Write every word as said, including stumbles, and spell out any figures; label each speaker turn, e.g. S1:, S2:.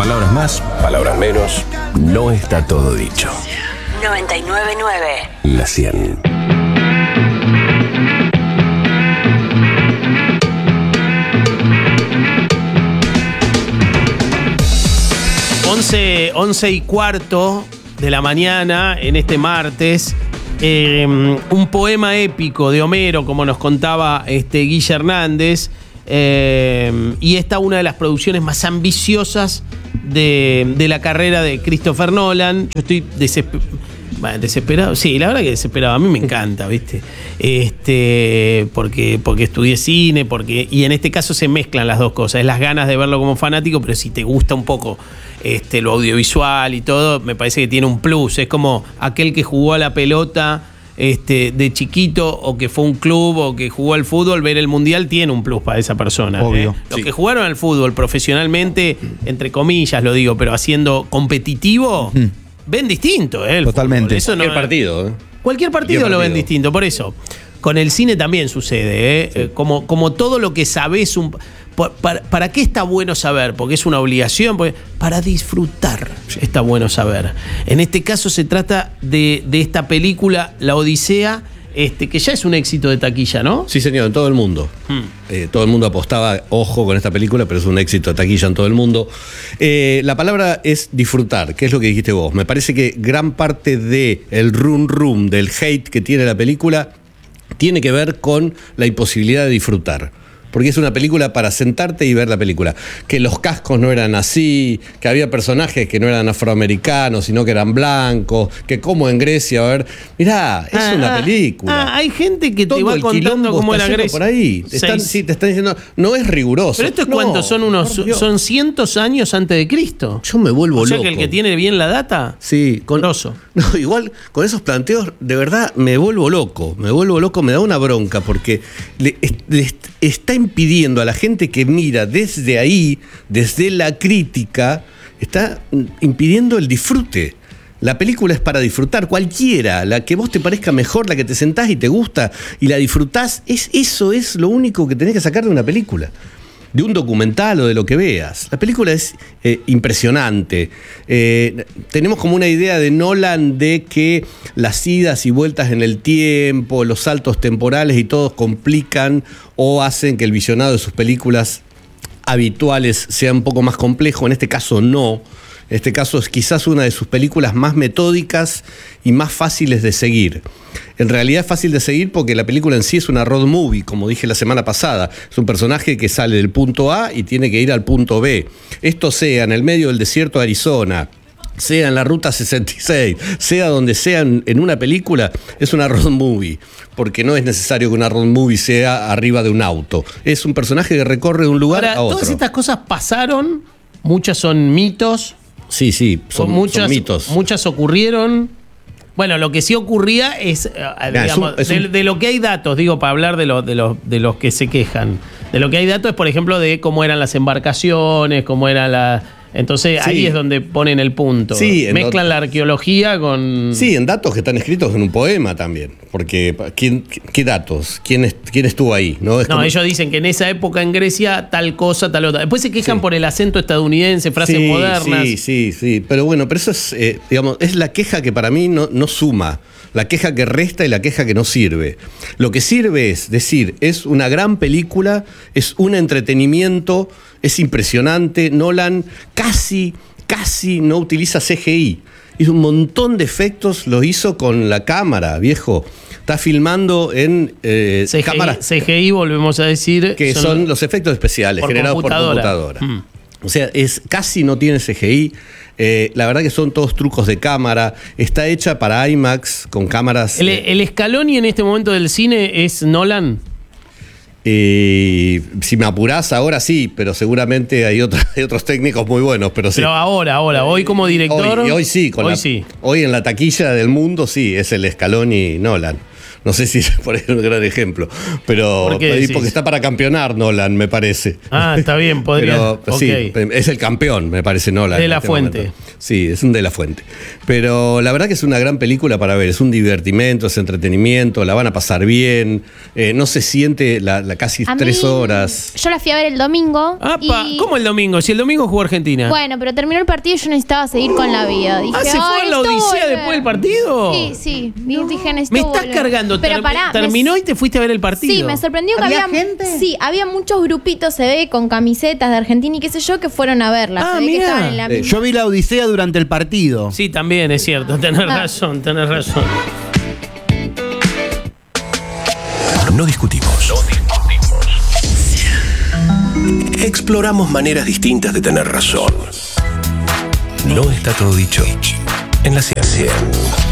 S1: Palabras más, palabras menos, no está todo dicho.
S2: noventa y nueve punto nueve.
S1: La cien.
S3: once, once y cuarto de la mañana en este martes. Eh, un poema épico de Homero, como nos contaba este Guille Hernández. Eh, y esta una de las producciones más ambiciosas de, de la carrera de Christopher Nolan. Yo estoy desesper- bueno, desesperado. Sí, la verdad que desesperado. A mí me encanta, ¿viste? Este, porque, porque estudié cine, porque, y en este caso se mezclan las dos cosas. Es las ganas de verlo como fanático, pero si te gusta un poco este, lo audiovisual y todo, me parece que tiene un plus. Es como aquel que jugó a la pelota Este, de chiquito, o que fue a un club, o que jugó al fútbol, ver el mundial tiene un plus para esa persona.
S4: Obvio.
S3: ¿eh? Los
S4: Sí.
S3: que jugaron al fútbol profesionalmente, entre comillas lo digo, pero haciendo competitivo, mm. ven distinto. ¿eh?
S4: Totalmente.
S3: Eso no,
S5: Cualquier partido. ¿eh?
S3: Cualquier partido
S5: Cualquier
S3: lo ven
S5: partido.
S3: distinto, por eso. Con el cine también sucede, ¿eh?
S5: Sí.
S3: Eh, como, como todo lo que sabés. Un, para, ¿Para qué está bueno saber? Porque es una obligación. Porque, para disfrutar está bueno saber. En este caso se trata de, de esta película, La Odisea, este, que ya es un éxito de taquilla, ¿no?
S5: Sí, señor, en todo el mundo. Hmm. Eh, todo el mundo apostaba, ojo con esta película, pero es un éxito de taquilla en todo el mundo. Eh, la palabra es disfrutar, que es lo que dijiste vos. Me parece que gran parte del rum rum, del hate que tiene la película, tiene que ver con la imposibilidad de disfrutar. Porque es una película para sentarte y ver la película. Que los cascos no eran así, que había personajes que no eran afroamericanos, sino que eran blancos, que como en Grecia, a ver, mirá, es
S3: Ah,
S5: una
S3: ah,
S5: película.
S3: Ah, hay gente que
S5: Todo
S3: te va
S5: el
S3: contando
S5: quilombo
S3: cómo
S5: está
S3: era
S5: yendo
S3: Grecia.
S5: por ahí. Te están,
S3: Seis.
S5: sí, te están diciendo, no es riguroso.
S3: Pero esto es
S5: No,
S3: cuánto, son unos,
S5: por Dios.
S3: son cientos años antes de Cristo.
S5: Yo me vuelvo
S3: O sea
S5: loco.
S3: que el que tiene bien la data,
S5: Sí, con,
S3: grosso.
S5: no, igual con esos planteos, de verdad me vuelvo loco, me vuelvo loco, me da una bronca, porque le, le está impidiendo a la gente que mira desde ahí, desde la crítica, está impidiendo el disfrute. La película es para disfrutar, cualquiera, la que vos te parezca mejor, la que te sentás y te gusta y la disfrutás, es, eso es lo único que tenés que sacar de una película. De un documental o de lo que veas. La película es eh, impresionante. Eh, tenemos como una idea de Nolan de que las idas y vueltas en el tiempo, los saltos temporales y todos complican o hacen que el visionado de sus películas habituales sea un poco más complejo. En este caso no. En este caso es quizás una de sus películas más metódicas y más fáciles de seguir. En realidad es fácil de seguir porque la película en sí es una road movie, como dije la semana pasada. Es un personaje que sale del punto A y tiene que ir al punto B. Esto sea en el medio del desierto de Arizona, sea en la ruta sesenta y seis, sea donde sea en, en una película, es una road movie. Porque no es necesario que una road movie sea arriba de un auto. Es un personaje que recorre de un lugar
S3: Ahora,
S5: a otro.
S3: todas estas cosas pasaron, muchas son mitos.
S5: Sí, sí, son,
S3: muchas,
S5: son mitos.
S3: Muchas ocurrieron. Bueno, lo que sí ocurría es, eh,
S5: Nah,
S3: digamos,
S5: es un- es
S3: de,
S5: un-
S3: de lo que hay datos, digo, para hablar de, lo- de, los, de los que se quejan. De lo que hay datos es, por ejemplo, de cómo eran las embarcaciones, cómo era la... Entonces
S5: Sí.
S3: ahí es donde ponen el punto.
S5: Sí, en
S3: Mezclan
S5: do-
S3: la arqueología con...
S5: Sí, en datos que están escritos en un poema también. Porque, ¿quién, ¿qué datos? ¿Quién, es- quién estuvo ahí? No, es
S3: No,
S5: como-
S3: ellos dicen que en esa época en Grecia tal cosa, tal otra. Después se quejan
S5: Sí.
S3: por el acento estadounidense, frases
S5: sí,
S3: modernas.
S5: Sí, sí, sí. Pero bueno, pero eso es, eh, digamos, es la queja que para mí no, no suma. La queja que resta y la queja que no sirve. Lo que sirve es decir, es una gran película, es un entretenimiento, es impresionante. Nolan casi, casi no utiliza C G I. Hizo un montón de efectos, lo hizo con la cámara, viejo. Está filmando en eh,
S3: C G I,
S5: cámaras
S3: C G I, volvemos a decir.
S5: que son, los efectos especiales
S3: por
S5: generados
S3: computadora.
S5: por computadora.
S3: Mm.
S5: O sea, es, casi no tiene C G I. Eh, la verdad que son todos trucos de cámara. Está hecha para IMAX con cámaras.
S3: El,
S5: eh,
S3: el Scaloni en este momento del cine es Nolan.
S5: eh, si me apurás ahora sí, pero seguramente hay, otro- hay otros técnicos muy buenos. Pero sí.
S3: Pero ahora, ahora, hoy como director.
S5: Hoy, y hoy sí, con
S3: hoy
S5: la-
S3: sí.
S5: hoy en la taquilla del mundo sí, es el Scaloni Nolan. No sé si es por ahí un gran ejemplo, pero
S3: ¿Por qué
S5: ahí
S3: decís?
S5: porque está para campeonar Nolan, me parece.
S3: Ah, está bien, podría.
S5: Pero sí,
S3: Ok.
S5: es el campeón, me parece Nolan.
S3: De
S5: en
S3: la
S5: este
S3: Fuente.
S5: momento. Sí, es un De la Fuente. Pero la verdad que es una gran película para ver, es un divertimento, es entretenimiento, la van a pasar bien, eh, no se siente la, la casi
S4: A
S5: tres
S4: mí,
S5: horas.
S4: Yo la fui a ver el domingo.
S3: Apa,
S4: y-
S3: ¿cómo el domingo? Si el domingo jugó Argentina.
S4: Bueno, pero terminó el partido y yo necesitaba seguir con la vida. Dije,
S3: Ah, ¿se fue
S4: "Ay,
S3: a la
S4: necesito
S3: odisea
S4: volver".
S3: después del partido?
S4: Sí, sí. Dije, necesito
S3: Me estás
S4: volver.
S3: cargando.
S4: Pero
S3: Ter-
S4: pará, me-
S3: terminó y te fuiste a ver el partido.
S4: Sí, me sorprendió que
S6: ¿Había
S4: había,
S6: gente?
S4: Sí, había muchos grupitos, se ve, con camisetas de Argentina y qué sé yo, que fueron a verla.
S3: Ah,
S4: se ve que
S3: mirá.
S4: estaban en la
S5: Eh,
S4: misma.
S6: Yo vi la Odisea durante el partido.
S3: Sí, también es cierto. Tenés
S4: Ah.
S3: razón, tenés razón.
S1: No discutimos. No discutimos. Exploramos maneras distintas de tener razón. No está todo dicho en la ciencia.